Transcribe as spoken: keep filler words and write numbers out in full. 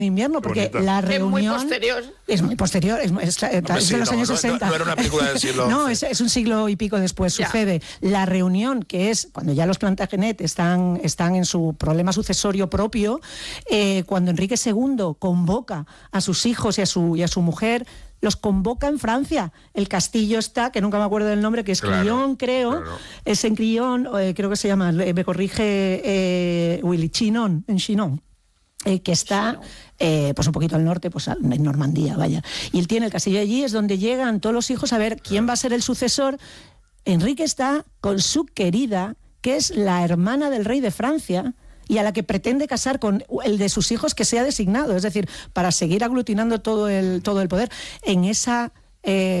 invierno, porque bonita. la reunión... Es muy posterior. Es muy posterior, es, es, es, Hombre, es sí, de los no, años no, sesenta. No, no era una película del siglo No, once. es, es un siglo y pico después, Ya. sucede. La reunión, que es cuando ya los Plantagenet están, están en su problema sucesorio propio, eh, cuando Enrique segundo convoca a sus hijos y a su, y a su mujer, los convoca en Francia. El castillo está, que nunca me acuerdo del nombre, que es Claro, Crillon, creo. claro. Es en Crillon, eh, creo que se llama, eh, me corrige eh, Willy, Chinon, en Chinon. Eh, que está eh, pues un poquito al norte, pues en Normandía, vaya. Y él tiene el castillo allí, es donde llegan todos los hijos a ver quién va a ser el sucesor. Enrique está con su querida, que es la hermana del rey de Francia, y a la que pretende casar con el de sus hijos que sea designado, es decir, para seguir aglutinando todo el, todo el poder. En esa... Eh,